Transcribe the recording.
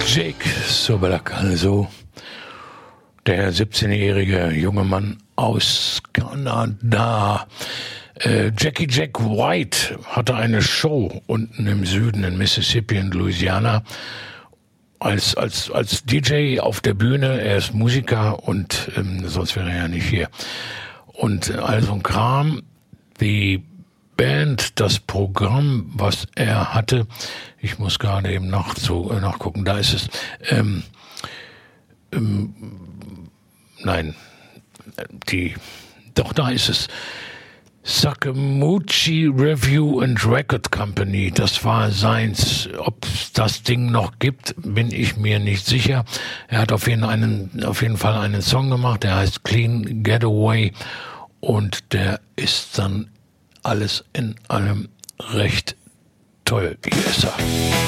Jake Sobelak, also der 17-jährige junge Mann aus Kanada. Jackie Jack White hatte eine Show unten im Süden in Mississippi und Louisiana als DJ auf der Bühne. Er ist Musiker und sonst wäre er ja nicht hier. Und also ein Kram, die Band, das Programm, was er hatte, ich muss gerade eben nachgucken, da ist es, da ist es, Sakamuchi Review and Record Company, das war seins. Ob es das Ding noch gibt, bin ich mir nicht sicher. Er hat auf jeden Fall einen Song gemacht, der heißt Clean Getaway und der ist dann alles in allem recht toll. Hier ist er.